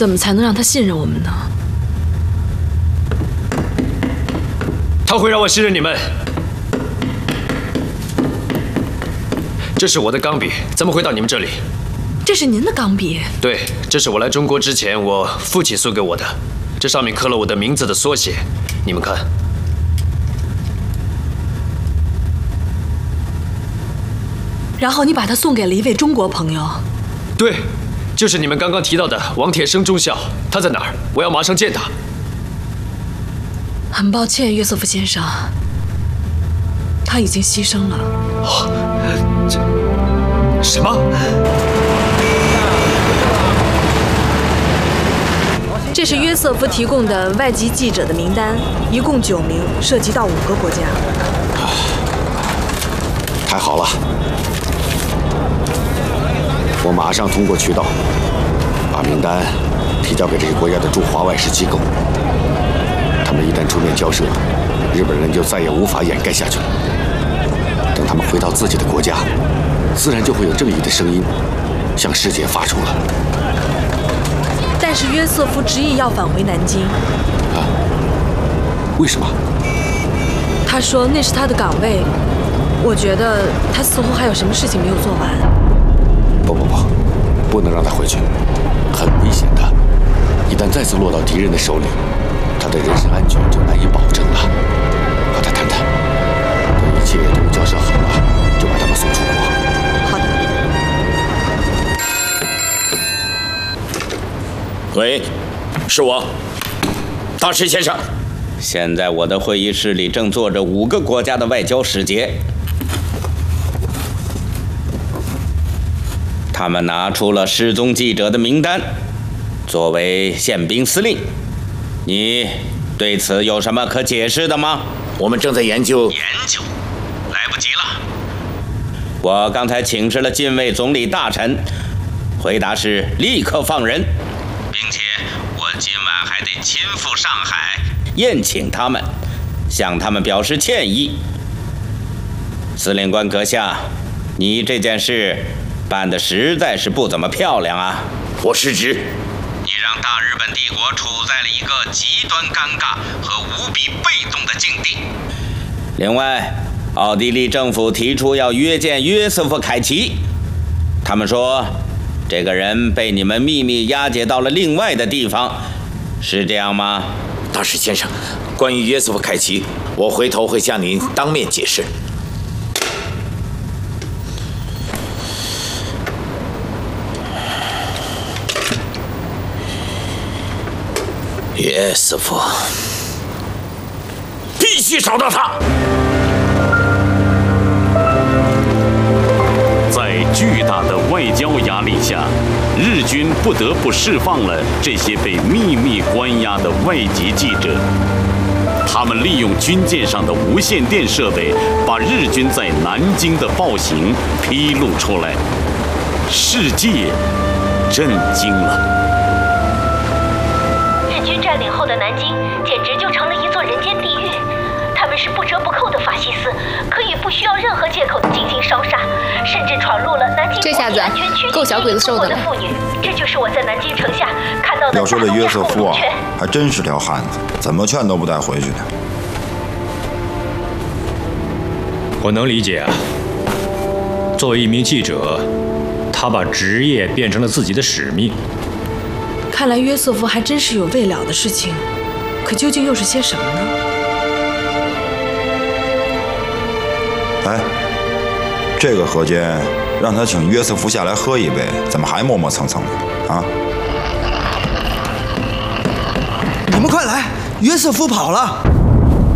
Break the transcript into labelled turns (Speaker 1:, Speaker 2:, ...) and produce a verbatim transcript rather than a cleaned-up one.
Speaker 1: 怎么才能让他信任我们呢？
Speaker 2: 他会让我信任你们。这是我的钢笔，怎么会到你们这里？
Speaker 1: 这是您的钢笔？
Speaker 2: 对，这是我来中国之前我父亲送给我的，这上面刻了我的名字的缩写，你们看。
Speaker 1: 然后你把它送给了一位中国朋友。
Speaker 2: 对，就是你们刚刚提到的王铁生中校，他在哪儿？我要马上见他。
Speaker 1: 很抱歉，约瑟夫先生，他已经牺牲了。
Speaker 2: 哦，这什么？
Speaker 1: 这是约瑟夫提供的外籍记者的名单，一共九名，涉及到五个国家。
Speaker 3: 太好了，我马上通过渠道把名单提交给这些国家的驻华外事机构。他们一旦出面交涉，日本人就再也无法掩盖下去了。等他们回到自己的国家，自然就会有正义的声音向世界发出了。
Speaker 1: 但是约瑟夫执意要返回南京。
Speaker 3: 啊？为什么？
Speaker 1: 他说那是他的岗位。我觉得他似乎还有什么事情没有做完。
Speaker 3: 不不不，不能让他回去，很危险的。一旦再次落到敌人的手里，他的人身安全就难以保证了。和他谈谈，等一切都交涉好了，就把他们送出国。
Speaker 1: 好的。
Speaker 4: 喂，是我，大石先生。
Speaker 5: 现在我的会议室里正坐着五个国家的外交使节，他们拿出了失踪记者的名单，作为宪兵司令。你对此有什么可解释的吗？
Speaker 4: 我们正在研究。
Speaker 5: 研究，来不及了。我刚才请示了近卫总理大臣，回答是立刻放人，并且我今晚还得亲赴上海宴请他们，向他们表示歉意。司令官阁下，你这件事办得实在是不怎么漂亮啊！
Speaker 4: 我失职。
Speaker 5: 你让大日本帝国处在了一个极端尴尬和无比被动的境地。另外，奥地利政府提出要约见约瑟夫·凯奇，他们说这个人被你们秘密押解到了另外的地方，是这样吗？
Speaker 4: 大石先生，关于约瑟夫·凯奇，我回头会向您当面解释。约瑟夫，必须找到他。
Speaker 6: 在巨大的外交压力下，日军不得不释放了这些被秘密关押的外籍记者。他们利用军舰上的无线电设备，把日军在南京的暴行披露出来，世界震惊了。
Speaker 7: 日军占领后的南京简直就成了一座人间地狱。他们是不折不扣的法西斯，可以不需要任何借口的进行烧杀，甚至闯入了南京国际安全区
Speaker 8: 够小鬼子受的了。
Speaker 7: 妇女，这就是我在南京城下看到的。
Speaker 9: 要说这约瑟夫啊，还真是条汉子，怎么劝都不带回去的。
Speaker 10: 我能理解啊，作为一名记者，他把职业变成了自己的使命。
Speaker 1: 看来约瑟夫还真是有未了的事情，可究竟又是些什么呢？
Speaker 9: 哎，这个河间让他请约瑟夫下来喝一杯，怎么还磨磨蹭蹭的啊？
Speaker 11: 你们快来，约瑟夫跑了！